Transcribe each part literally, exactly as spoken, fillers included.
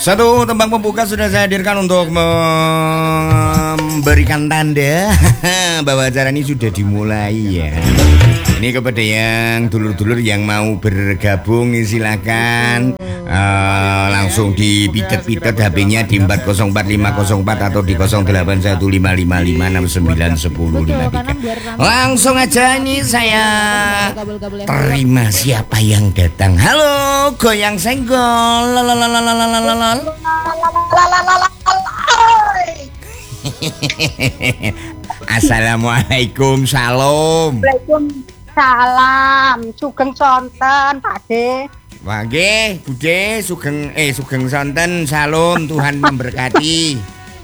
Satu tembang pembuka sudah saya hadirkan untuk memberikan tanda bahwa acara ini sudah dimulai ya. Ini kepada yang dulur-dulur yang mau bergabung silakan uh, langsung dipitet-pitet H P-nya di empat nol empat lima nol empat atau di nol delapan satu lima lima lima enam sembilan satu nol lima tiga. Langsung aja ini saya terima siapa yang datang. Halo, goyang senggol. Lalalalalalalalalal. Assalamualaikum, salam. Waalaikumsalam, sugeng sonten, Pakde. Wah, nggih, Bude, sugeng eh sugeng sonten, salam, Tuhan memberkati.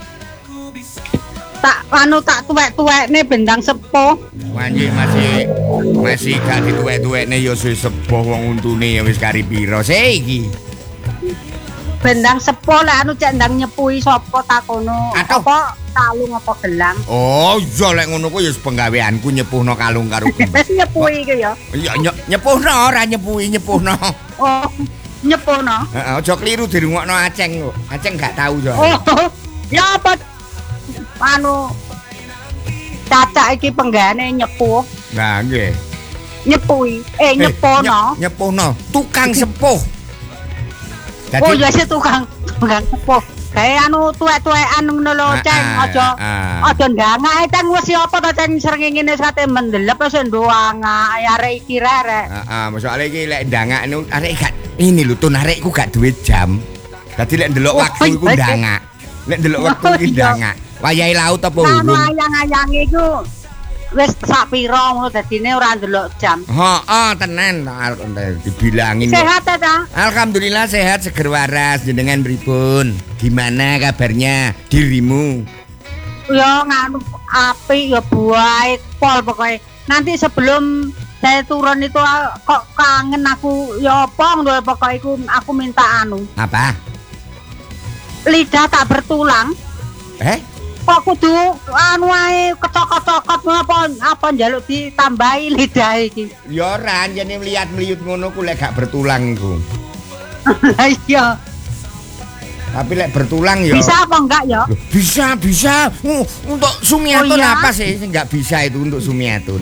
Tak anu tak tuwek-tuwekne bendang sepuh. Wah, nggih masih masih gak dituwek-tuwekne ya wis sepuh wong untune ya wis kari pira sih iki. Bendang sepuh lek anu cek ndang nyepuhi sapa takono. Apa kalung apa gelang? Oh, iya lek ngono ku ya penggaweanku nyepuhno kalung karo gelang. Wis nyepuhi iki ya. Iya nyepuhno ora nyepuhi nyepuhno. Oh, nyepuhno. Heeh, aja kliru dirungokno Aceng kok. Aceng gak tahu yo. Oh, ya apa anu Caca iki penggane nyepuh. Nah, nggih. Nyepuhi, eh nyepono. Eh, nyepuhno, tukang sepuh. Jadi, oh iya sih tukang tukang sepuh. Kayak anu tuwek-tuwekan ngono lho, Ceng. Aja aja ndangake Ceng wis apa to Ceng srengenge sate mendelep wis ndoanga arek iki rek. Heeh, masale iki lek ndangak arek gak ini lho tun arekku gak duwe jam. Dadi lek ndelok waktu iku ndangak. Lek ndelok waktu iki ndangak. Wayahe laut apa urung? Nah, ayang-ayange iku wis sak pira ngono dadine ora ndelok jam. Heeh, tenan dibilangin. Sehat ta? Alhamdulillah sehat seger waras. Jenengan pripun? Gimana kabarnya dirimu? Ya nganu apik ya buahe pol pokoke. Nanti sebelum saya turun itu kok kangen aku ya apa ngono pokoke iku aku minta anu. Apa? Lidah tak bertulang. Eh? Kok kudu anu ae kecokot-cokot apa apa njaluk ditambahi lidah iki. Ya ora jane mliyat-mliyut ngono ku lek gak bertulang iku. Lah iya. Tapi lek bertulang ya. Bisa apa enggak ya? Bisa, bisa. Uh, untuk Sumiatun oh, iya? apa sih enggak bisa itu untuk Sumiatun?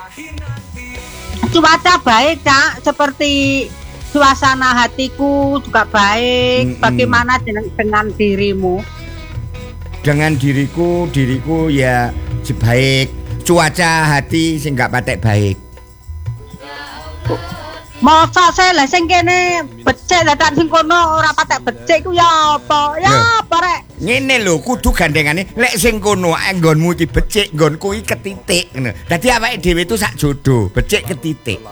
Cuaca baik, Cak, seperti suasana hatiku juga baik. Mm-mm. Bagaimana dengan, dengan dirimu? Dengan diriku, diriku ya sebaik cuaca hati sing gak patek baik. Masa saya lah sing kene becik lah tak sing kono ora patek becik ku ya apa? Ya apa rek? Ngene lho, kudu gandengane lek sing kono nggonmu iki becik, nggonku iki ketitik ngono. Dadi awake dhewe itu sak jodoh, becik ketitik.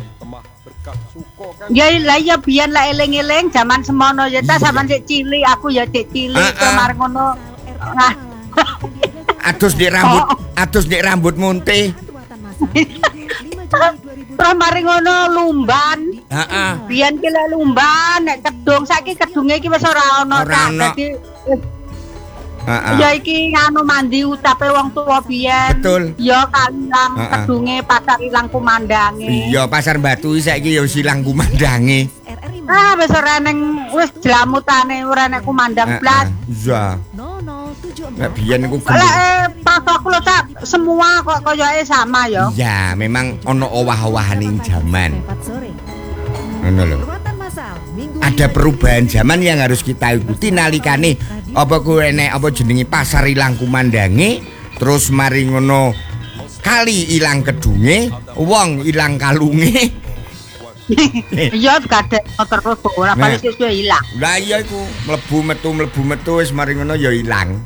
Ya lah ya biyen lah eling-eling zaman semono ya ta sampean sik cilik, aku ya sik cilik kemarin ngono. Nah. Atus nek rambut, oh. Atus nek rambut munte. Terus mari ngono lumban. Heeh. Biyen ki lek lumban nek kedung saiki kedunge iki wis ora ono ta. Dadi heeh. Ya iki anu mandi utape wong tuwa biyen. Betul. Ya kalang kedunge pasar ilang kumandange. Iya, pasar Batu saiki ya wis ilang kumandange. Ah, wis ora ning wis jlamutane ora nek kumandang blas. Iya. Nek biyen iku lek pas aku lho Cak, semua kok koyoke sama ya. Iya, memang ono owah-owahaning jaman. Ngono lho. Ada perubahan zaman yang harus kita ikuti nalikane apa kuwi nek apa jenenge pasar ilang kumandange, terus mari ngono kali ilang kedunge, wong ilang kalunge. Iya gak ada terus ora bali sesuk ilang. Lah iya iku mlebu metu mlebu metu wis mari ngono ya ilang.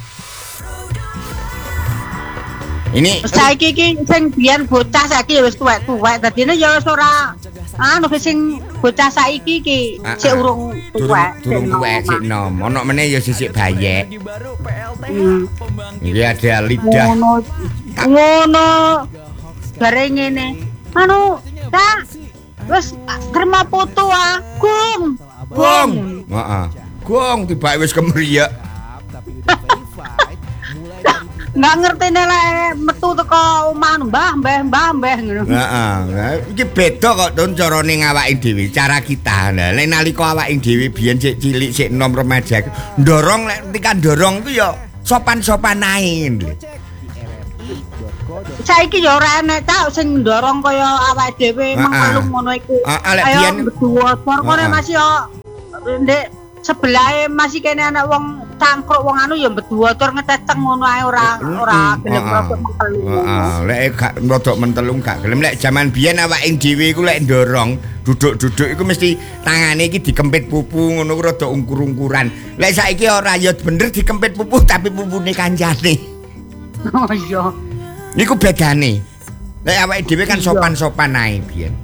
Ini saiki iki sing biyen bocah saiki wis tuwek-tuwek dadine ya wis ora anu sing bocah saiki iki sik urung tuwek. Durung tuwek sik nom. Ono meneh ya sisik bayek. Iki ada lidah. Ngono. Ngono. Bare ngene. Anu, Kak. Wes terima foto ah, Gong. Gong. Heeh. Gong tibake wis kemriyak. nggak ngerti nek metu teko omah Mbah, Mbah, Mbah, Mbah ngono. Heeh. Iki beda kok Tun carane ngawake dhewe, cara kita. Lah nek nalika awake dhewe biyen sik cilik sik enom remaja, ndorong lek ketika ndorong iku ya sopan-sopan ae. Saiki ya ora enek ta sing ndorong kaya awake dhewe mengkelung ngono iku. Heeh, lek biyen berdua kok masih yo ndek sebelahe masih kene anak wong cangkruk wong anu ya berdua tur ngececeng ngono ae ora ora gelem rodok mentelung. Heeh, lek gak rodok mentelung gak gelem lek jaman biyen awake dhewe iku lek ndorong duduk-duduk iku mesti tangane iki dikempit pupu ngono ku rada ungkur-ungkuran. Lek saiki ora ya bener dikempit pupu tapi pupune kancane. Oh iya. Niku bedane. Lek awake dhewe kan sopan-sopan ae biyen.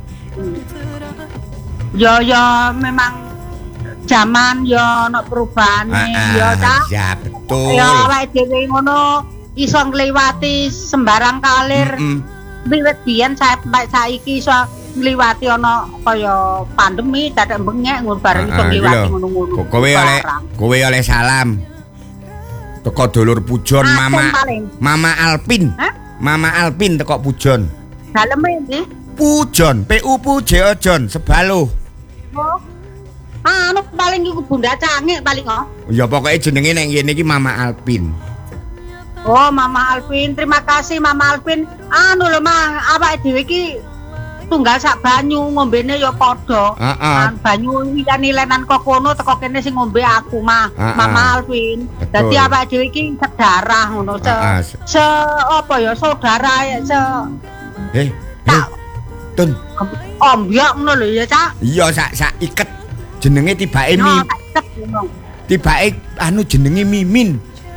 Ya ya memang zaman ya ana perubahane ya ta. Ya betul. Ya awake dhewe ngono iso ngliwati sembarang kalir. Wiwit biyen sampai saiki iso ngliwati ana kaya pandemi dadak bengek ngono bareng iso ngliwati ngono-ngono. Kowe oleh kowe oleh salam. Teko dulur Pujon Mama Mama Alpin. Mama Alpin teko Pujon. Daleme ndi? Pujon, P U P J O Jon, Sebalo. Oh. Ah, anu paling iku Bunda Cangik paling oh. Ya pokoke jenenge nek ngene iki Mama Alpin. Oh, Mama Alpin, terima kasih Mama Alpin. Anu lho Mang, awake dhewe iki tunggal sak banyu ngombene ya padha. Heeh. Banyu ilan-ilanan kok kono teko kene sing ngombe aku mah, Mama Alpin. Dadi awake dhewe iki sedarah ngono, se, se apa ya saudara se Eh, eh. Tun. Ombyok ngono lho ya, Cak. Iya, sak sak iket. Jenenge tibake Mi. Tibake anu jenenge Mimin.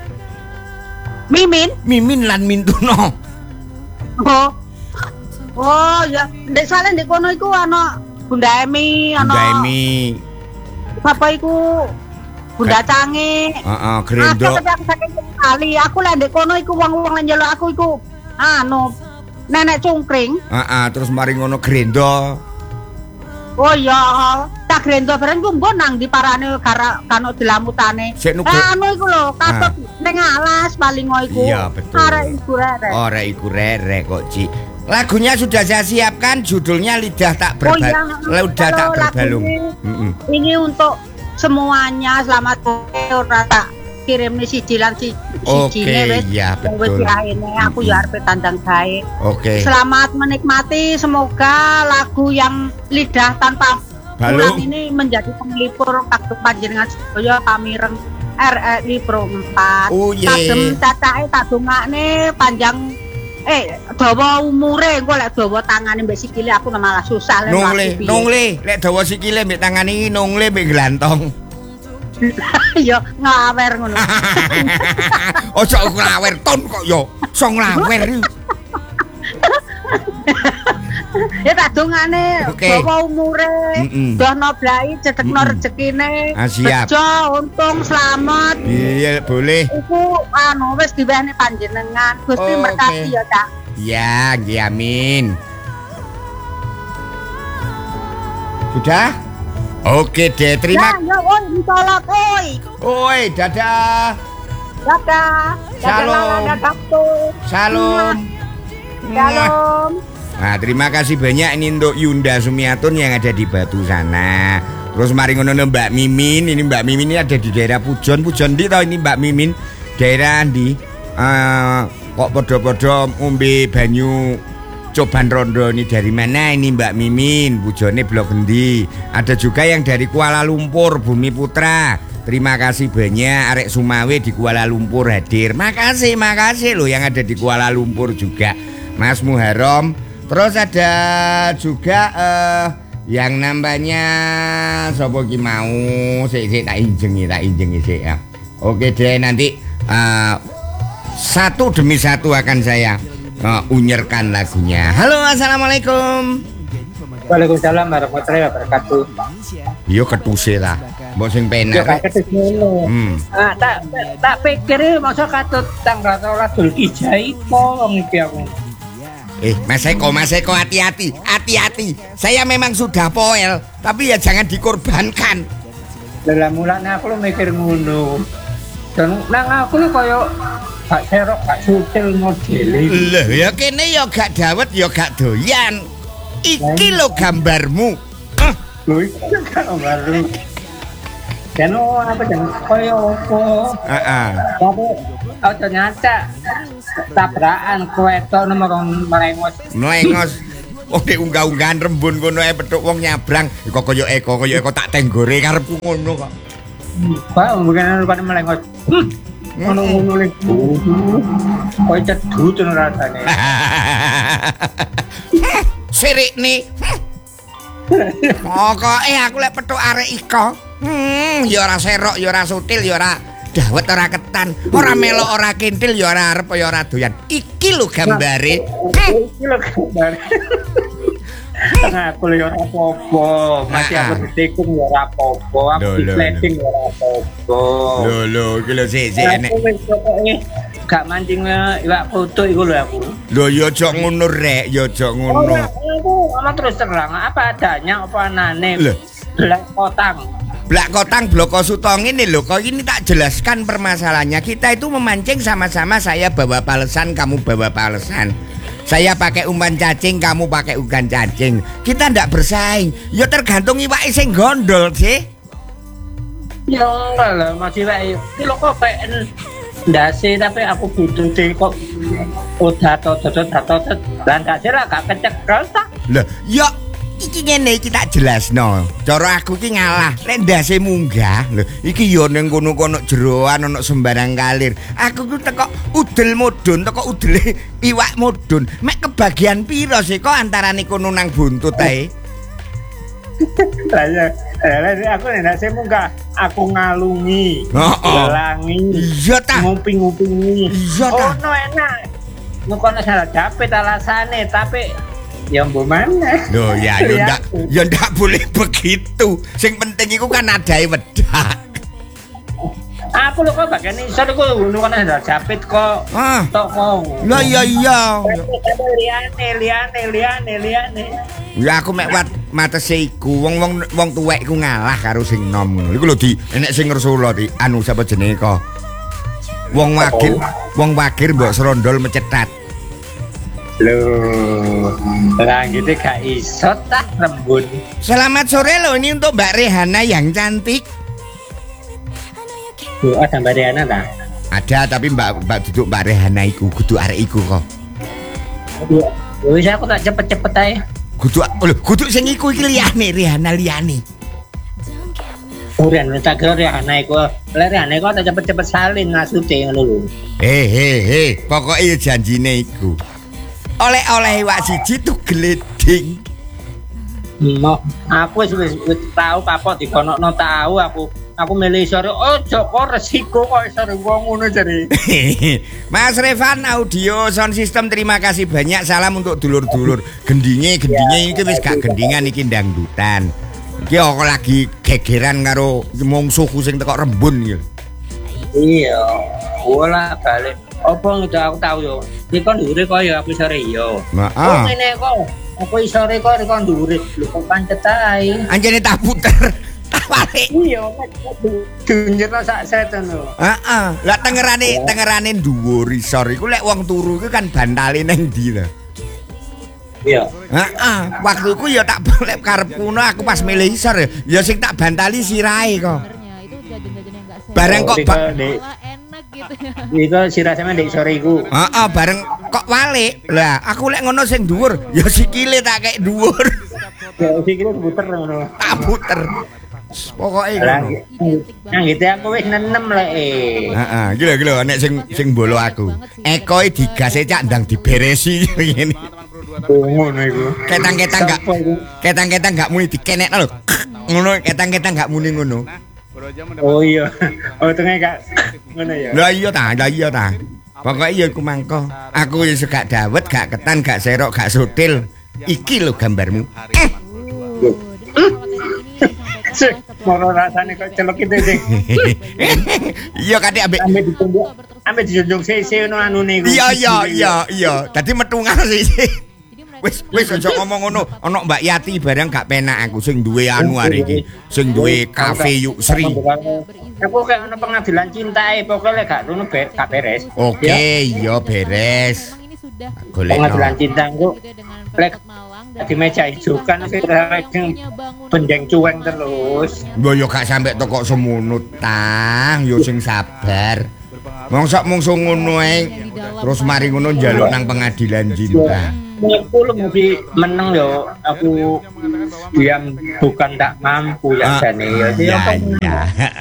Mimin? Mimin lan Mintuno. Oh. Oh ya, ndek sale ndek kono iku ana Bunda Emi, ana Bunda Emi. Bapak iku Bunda Cangik. Heeh, Grendo. Aku tapi saking kali, aku lek ndek kono iku wong-wong njaluk aku iku anu nenek cungkring. Heeh, terus mari ngono Grendo. Oh iya, tak Grendo bareng ku mbok nang diparane gara kano dilamutane. Anu iku lho, katut ning alas paling iku. Iya, betul. Arek iku rerek. Oh, arek iku rerek kok, Ci. Lagunya sudah saya siapkan, judulnya Lidah Tak Berbalung. Oh, iya. Lidah Tak Berbalung. Ini, ini untuk semuanya, selamat ora tak kirim nih siji lan siji. Oke, iya betul. Aku ya arep tandang gawe. Oke. Selamat menikmati, semoga lagu yang Lidah Tanpa Balung ini menjadi penglipur waktu panjenengan sedaya pamireng R R I Pro empat. Oh, yeah. Kagem cacake tak dongakne panjang eh dawa umure engko lek dawa tangane mbek sikile aku malah susah lek nungle nungle lek dawa sikile mbek tangane iki nungle mbek glantong. Yo ngawer ngono. Ojo ngawer ton kok yo. So ngawer. Ya tak dongane dawa umure, doh noblai cedekno rezekine. Bejo untung selamat. Iya boleh. Iku anu wis diwehne panjenengan. Gusti berkati ya, Cak. Ya, nggih amin. Sudah? Oke deh, terima kasih. Ya, ya, oi, misolot, oi. Oi, dadah. Dadah. Shalom. Dadah, Shalom. Shalom. Nah, terima kasih banyak ini untuk Yunda Sumiatun yang ada di Batu sana. Terus mari ngono Mbak Mimin, ini Mbak Mimin ini ada di daerah Pujon. Pujon di tau ini Mbak Mimin, daerah di uh, kok podo-podo ngombe banyu Coban Rondo ini dari mana ini Mbak Mimin? Bujone Blok Endi. Ada juga yang dari Kuala Lumpur, Bumi Putra. Terima kasih banyak arek Sumawe di Kuala Lumpur hadir. Makasih, makasih loh yang ada di Kuala Lumpur juga. Mas Muharram. Terus ada juga uh, yang namanya sapa ki mau sik sik tak injengi, tak injengi sik ya. Oke deh nanti uh, satu demi satu akan saya Uh, unyerkan lagunya. Halo, assalamualaikum. Waalaikumsalam warahmatullahi wabarakatuh. Yo ketuse lah. Mbok sing penak. Yo ketuse ngono. Hmm. Ah tak tak pikir masa katut tanggal rolas Dzulhijjah ipo wong iki aku. Eh, Mas Eko, Mas Eko hati-hati, hati-hati. Saya memang sudah poel, tapi ya jangan dikorbankan. Lah mulane aku mikir ngono. Dan nang aku lho kaya gak serok gak sutil modele. Lho ya kene ya gak dawet ya gak doyan. Iki lho gambarmu. Lho iki kan baru. Dan apa jangan kaya apa? Heeh. Tapi oh ternyata tabrakan kueto nomor merengos. Melengos. Oh nek unggah-unggahan rembun kono ae petuk wong nyabrang. Kok kaya Eko kaya Eko tak tenggore karepku ngono kok. Pak mungkin kan melengos. Ngono-ngono lek. Kok cedhut ngono rasane. Sirik nih. Pokoke aku lek petuk arek iko. Hmm, ya ora serok, ya ora sutil, ya ora dawet, ora ketan, ora melok, ora kintil, ya ora arep, ya ora doyan. Iki lho gambare. Iki lho gambare. Tengah aku lho ora apa-apa, masih aku ditikung ya ora apa-apa, aku di-plating ya ora apa-apa. Lho lho, iki lho sik sik enek. Gak mancing iwak foto iku lho aku. Lho ya aja ngono rek, ya aja ngono. Ora, aku ngomong terus terang, apa adanya apa anane. Blak kotang. Blak kotang bloko sutong ini lho, kok ini tak jelaskan permasalahannya. Kita itu memancing sama-sama, saya bawa palesan, kamu bawa palesan. Saya pakai umpan cacing, kamu pakai umpan cacing. Kita ndak bersaing. Ya tergantung iwak sing gondol sih. Ya enggak lah, masih wae. Iki lho kok kayak ndase tapi aku butuh sih kok udah toto toto dan gak sira gak kecekel ta. Lah, ya iki ngene iki tak jelasno. Cara aku iki ngalah. Nek ndase munggah, lho iki ya ning kono-kono jeroan ana sembarang kalir. Aku ku teko udel mudhun, teko udele iwak mudhun. Mek kebagian piro sih kok antarane kono nang buntut ae? Lah ya, eh aku nek ndase munggah, aku ngalungi, gelangi. Iya ta. Nguping-ngupingi. Iya ta. Ono enak. Mukono salah dapet alasane tapi ya mbok maneh. Loh ya ya ndak ya ndak boleh begitu. Sing penting iku kan adae wedak. Aku lho kok bagian isor iku ngono kan ada japit kok. Ah. Tok mau. Lah iya iya. Liane liane liane liane. Ya aku mek wat matese iku wong-wong wong tuwek iku ngalah karo sing nom ngono. Iku lho di enek sing ngersula di anu sapa jenenge kok. Wong wagir, wong wagir mbok serondol mecetat. Loh, lah gitu gak iso tak rembun. Selamat sore loh, ini untuk Mbak Rehana yang cantik. Bu, ada Mbak Rehana tak? Ada, tapi Mbak Mbak duduk Mbak Rehana iku, kudu arek iku kok. Wis aku tak cepet-cepet ae. Kudu lho, kudu sing iku iki liyane Rehana liyane. Urian tak kira Rehana iku. Lah Rehana iku tak cepet-cepet salin ngasute ngono lho. He he he, pokoke ya janjine iku. Oleh-oleh iwak siji tuh gleding. Mo, aku wis wis tau kapok dikonokno tahu aku. Aku milih sore ojo kok resiko kok sore wong ngono jare. Mas Revan audio sound system terima kasih banyak. Salam untuk dulur-dulur. Gendinge gendinge iki wis gak gendingan iki dangdutan. Iki kok lagi gegeran karo mungsuhku sing teko rembun iki. Iya, bola balik. Apa ngene aku tahu yo. Iki kon dhuwure kok ya aku sore yo. Heeh. Oh ngene kok. Aku sore kok kon dhuwure. Lho kok pancet ae. Anjene tak puter. Tak balik. Iya, dunjerno sak set ngono. Heeh. Lah tengerane tengerane dhuwur isor iku lek wong turu iku kan bantale ning ndi lho. Iya. Heeh, waktu iku ya tak boleh karepku ngono aku pas milih isor ya, ya sing tak bantali sirahe kok. Itu jajan-jajan yang enggak sehat. Bareng kok ba malah enak gitu ya. Iku sirasane ndek sore iku. Heeh, bareng kok walik. Lah, aku lek ngono sing dhuwur, ya sikile tak kek dhuwur. Ya sikile puter ngono. Tak puter. Pokoke ngono. Nang gitu aku wis nenem lek. Heeh, iki lho iki lho nek sing sing bolo aku. Eko iki digase cak ndang diberesi ngene. Ngono iku. Ketang-ketang gak ketang-ketang gak muni dikenekno lho. Ngono ketang-ketang gak muni ngono. Oh iya. Oh tengah gak ngono ya. Lah iya ta, lah iya ta. Pokoke ya iku mangko. Aku wis gak dawet, gak ketan, gak serok, gak sutil. Iki lho gambarmu. Moro rasane kok celok itu sing. Iya kadek ambek ambek ditunjuk. Ambek dijunjung sese ngono anune iku. Iya iya iya iya. Dadi metu ngasih. Wis wis aja ngomong ngono. Ana Mbak Yati barang gak penak aku sing duwe anu hari iki. Sing duwe kafe Yuk Sri. Aku kayak ana pengadilan cintae, pokoknya gak ngono gak beres. Oke, iya beres. Emang ini sudah Golek Pengadilan cinta engko gitu ya dengan lek Pemkot Malang di meja hijau kan sing benjeng cueng terus. Mbok yo gak sampe teko semono tang, yo sing sabar. Wong sak mungsu ngono ae. Terus mari ngono njaluk nang pengadilan cinta. Aku lebih meneng yo, aku diam bukan tak mampu ya jane ya. Ya ya.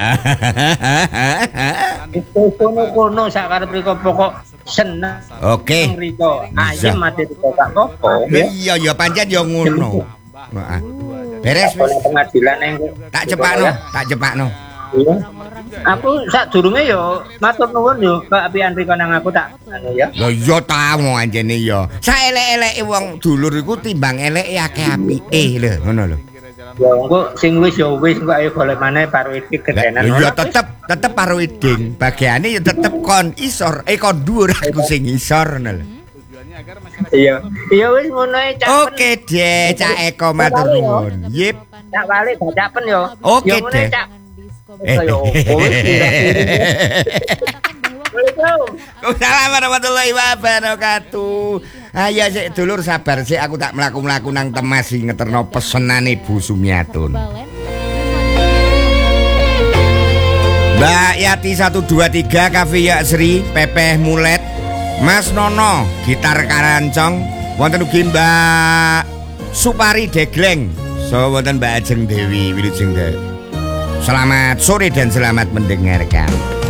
Itu kono-kono sak karep riko pokok seneng. Oke. Riko Bisa. ayem mati riko tak apa ya. Iya ya pancen yo ngono. Heeh. Beres wis. Pengadilan yang Tak cepakno, tak cepakno. Iya. Aku sak durunge yo matur nuwun yo keapian riko nang aku tak anu ya. Lho iya ta wong anjene ya. Saelek-eleke wong dulur iku timbang eleke akeh apike lho, ngono lho. Ya engko sing wis yo wis engko ayo golek maneh karo iki gedenan. Ya tetep tetep karo iding. Bagiane ya tetep kon isor, eh kon dhuwur aku sing isor ngono lho. Iya. Iya wis ngono ae Cak. Oke deh, Cak Eko matur nuwun. Yip. Tak balik bacapen yo. Oke, Yo ngono ae, Dek. Cak. Eh. Kaya opo wis Waalaikumsalam warahmatullahi wabarakatuh. Ayo sik dulur sabar sik aku tak mlaku-mlaku nang Temas sing ngeterno pesenane Bu Sumiatun. Balen. Mbak Yati satu dua tiga Kafe Yuk Sri, Pepeh Mulet, Mas Nono gitar karancong, wonten ugi Mbak Supari Degleng, so wonten Mbak Ajeng Dewi Wilujeng. Selamat sore dan selamat mendengarkan.